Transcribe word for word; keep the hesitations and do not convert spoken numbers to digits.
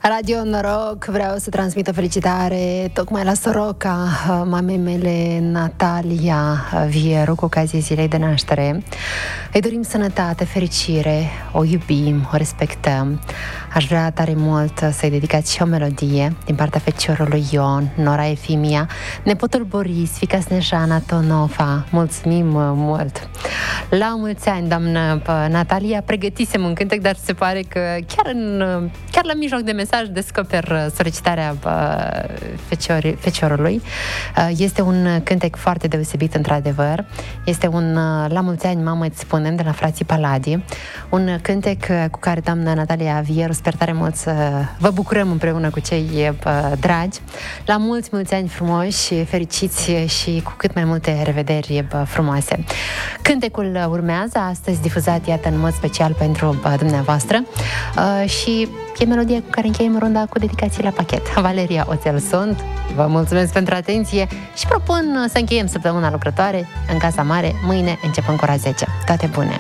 Radio Noroc, vreau să transmit o felicitare tocmai la soroca mamei mele, Natalia Vieru, cu ocazia zilei de naștere. Îi dorim sănătate, fericire, o iubim, o respectăm. Aș vrea tare mult să-i dedicați și o melodie din partea feciorului Ion, Nora Efimia, nepotul Boris, fiica Snejana Tonova. Mulțumim mult! La mulți ani, doamnă Natalia, pregătisem un cântec, dar se pare că chiar, în, chiar la mijloc de mesaj descoper solicitarea feciori, feciorului. Este un cântec foarte deosebit, într-adevăr. Este un La mulți ani, mamă, îți spunem, de la frații Paladi. Un cântec cu care, doamna Natalia Vieru, sper tare mult să vă bucurăm împreună cu cei dragi. La mulți, mulți ani frumoși, fericiți și cu cât mai multe revederi frumoase. Cântecul urmează, astăzi difuzat, iată, în mod special pentru dumneavoastră, și e melodia cu care încheiem runda cu dedicații la pachet. Valeria Oțel sunt, vă mulțumesc pentru atenție și propun să încheiem săptămâna lucrătoare în Casa Mare. Mâine începem cu ora zece. Toate bune!